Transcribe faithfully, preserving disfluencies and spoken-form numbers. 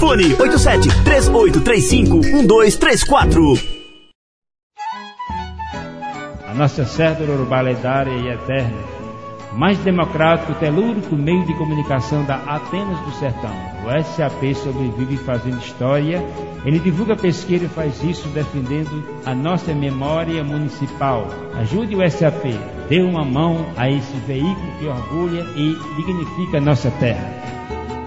Fone oito sete três oito três cinco um dois três quatro. A nossa cédula urbalidade e eterna. Mais democrático, telúrico meio de comunicação da Atenas do Sertão. O S A P sobrevive fazendo história. Ele divulga pesquisa e faz isso defendendo a nossa memória municipal. Ajude o S A P. Dê uma mão a esse veículo que orgulha e dignifica a nossa terra.